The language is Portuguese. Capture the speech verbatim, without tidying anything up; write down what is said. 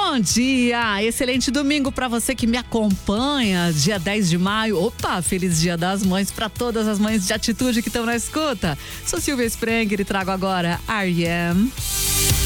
Bom dia, excelente domingo para você que me acompanha, dia dez de maio. Opa, feliz Dia das Mães para todas as mães de atitude que estão na escuta. Sou Silvia Sprenger e trago agora R E M.